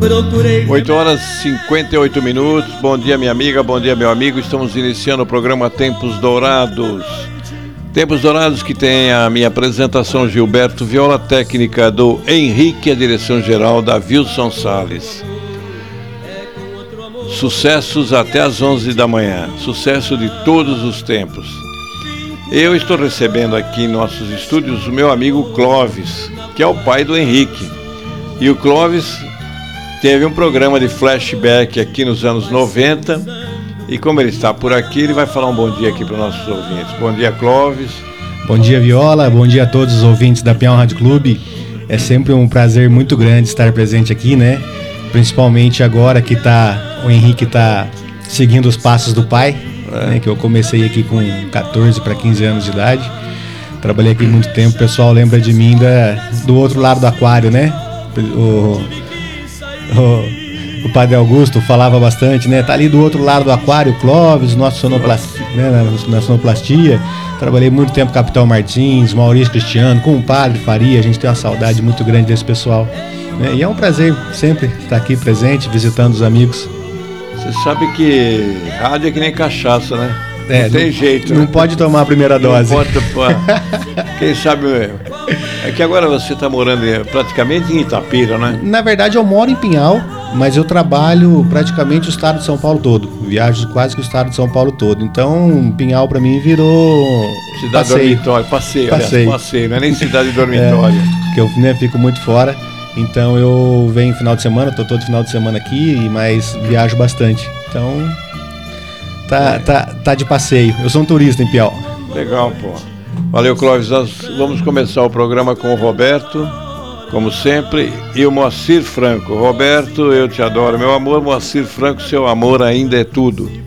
8 horas e 58 minutos. Bom dia, minha amiga, bom dia, meu amigo. Estamos iniciando o programa Tempos Dourados. Tempos Dourados, que tem a minha apresentação, Gilberto Viola, técnica do Henrique, a direção geral da Wilson Salles. Sucessos até às 11 da manhã, sucesso de todos os tempos. Eu estou recebendo aqui em nossos estúdios o meu amigo Clóvis, que é o pai do Henrique. E o Clóvis teve um programa de flashback aqui nos anos 90, e como ele está por aqui, ele vai falar um bom dia aqui para os nossos ouvintes. Bom dia, Clóvis. Bom dia, Viola. Bom dia a todos os ouvintes da Peão Rádio Clube. É sempre um prazer muito grande estar presente aqui, né? Principalmente agora que o Henrique está seguindo os passos do pai, né? Que eu comecei aqui com 14 para 15 anos de idade. Trabalhei aqui muito tempo. O pessoal lembra de mim do outro lado do aquário, né? O Padre Augusto falava bastante, né? Tá ali do outro lado do aquário, Clóvis, nosso sonoplastia, né? Na sonoplastia. Trabalhei muito tempo com o Capitão Martins, Maurício Cristiano, com o Padre Faria. A gente tem uma saudade muito grande desse pessoal, né? E é um prazer sempre estar aqui presente, visitando os amigos. Você sabe que rádio é que nem cachaça, né? Não tem jeito. Não, né? Pode tomar a primeira dose. Não pode. Quem sabe. É que agora você está morando praticamente em Itapira, né? Na verdade, eu moro em Pinhal, mas eu trabalho praticamente o estado de São Paulo todo. Viajo quase que o estado de São Paulo todo. Então, Pinhal para mim virou cidade dormitório, passeio, não é nem cidade dormitório. Que eu fico muito fora. Então eu venho final de semana, tô todo final de semana aqui, mas viajo bastante. Então tá de passeio. Eu sou um turista em Piau. Legal, pô. Valeu, Clóvis. Nós vamos começar o programa com o Roberto, como sempre, e o Moacir Franco. Roberto, eu te adoro, meu amor. Moacir Franco, seu amor ainda é tudo.